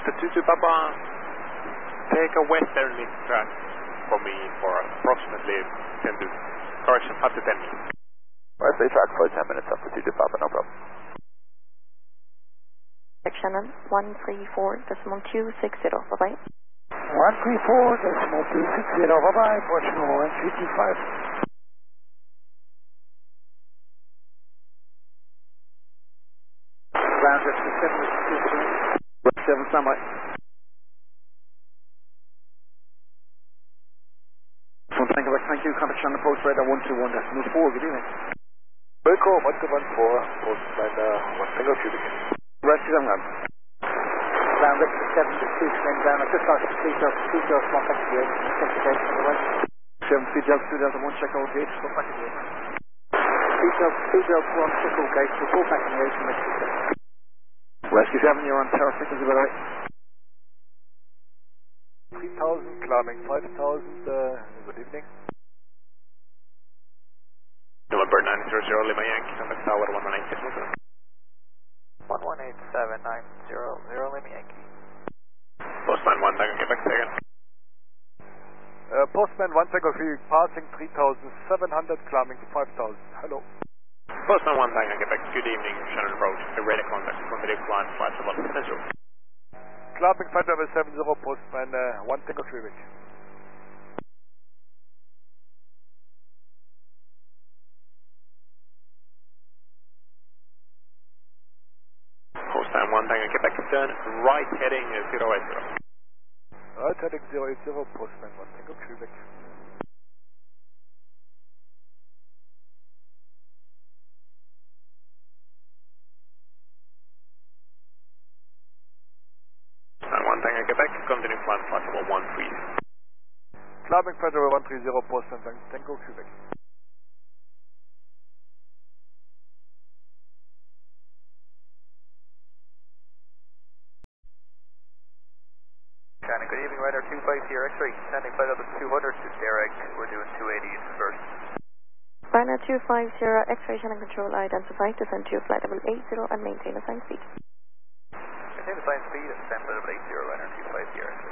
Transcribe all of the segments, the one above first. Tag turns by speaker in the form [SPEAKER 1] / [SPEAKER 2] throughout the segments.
[SPEAKER 1] After 22 Papa, take a westerly track for me for approximately 10 to, correction, up to 10 minutes.
[SPEAKER 2] Westerly track for 10 minutes after 22 Papa, no problem.
[SPEAKER 3] Shannon, 134.260, bye-bye.
[SPEAKER 4] 134.260, bye-bye, Portugal 155. Ground at 7, standby. Thank you, contact Shannon Post Radar 121, that's move 4, good evening.
[SPEAKER 2] Wilco, 114, Postman 1 single cubic.
[SPEAKER 4] Rescue them, man. Ground at 762, then down at just off 3 Delta 1 back to the 8, on the right. 7 Delta 2 Delta 1, check out gate, go back to the 8. 2 Delta 1, check out gate, go back to the 8 and rescue 7. Rescue 7, you're on tower frequency, by the way.
[SPEAKER 2] 3000, climbing 5000, good evening.
[SPEAKER 1] November 900 Lima Yankee, contact tower 118.
[SPEAKER 5] 118.790 Lima Yankee.
[SPEAKER 1] Postman 1 Tango Quebec, second.
[SPEAKER 2] Postman 1 Tango Quebec, passing 3700, climbing 5000. Hello.
[SPEAKER 1] Postman 1 Tango Quebec, good evening, Shannon Road. Ready contact, continue climb, flight level, potential.
[SPEAKER 2] Climbing 570, Postman 1 Tango Quebec.
[SPEAKER 1] Postman 1 Tango Quebec, turn right heading 080.
[SPEAKER 2] Right heading 080, Postman 1 Tango Quebec.
[SPEAKER 1] Postman 1 Tango Quebec, continue climb, flight level 13.
[SPEAKER 2] Climbing 130, Postman Tango Quebec.
[SPEAKER 5] Shannon, good evening, Ryder 250 X-ray, standing flight level 200 to direct, we're doing 280 first.
[SPEAKER 3] Ryder 250 X-ray Shannon control identified, descend to flight level 80 and maintain assigned speed.
[SPEAKER 5] Maintain assigned speed and descend flight level 80, Ryder 250 X-ray.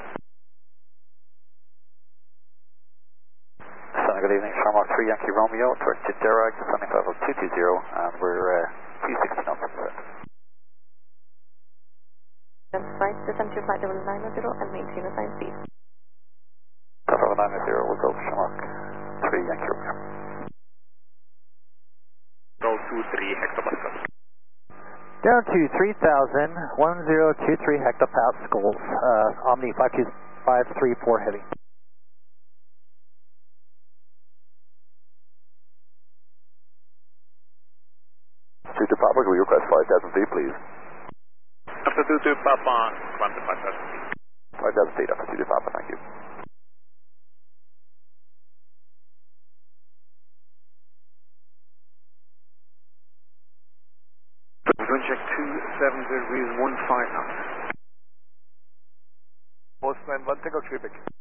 [SPEAKER 2] Shannon, good evening, Shamrock 3 Yankee Romeo, towards to direct, descending flight level 220, and we're 360 knots on the set.
[SPEAKER 3] Identified, descend to flight level 90 and maintain assigned speed.
[SPEAKER 2] Flight level 90, we'll go Shamrock 3 Yankee Romeo.
[SPEAKER 1] Control 23 hectopascal.
[SPEAKER 6] Down to 3000, 1023 hectopascals, Omni 52534 heavy.
[SPEAKER 2] Tutu Papa, can we request 5000 feet, please?
[SPEAKER 1] After 22 Papa, climb to 5000 feet.
[SPEAKER 2] 5000 feet after Tutu Papa, thank you.
[SPEAKER 4] Wind check 270 degrees 15 knots.
[SPEAKER 2] Postman 1 Tango Quebec.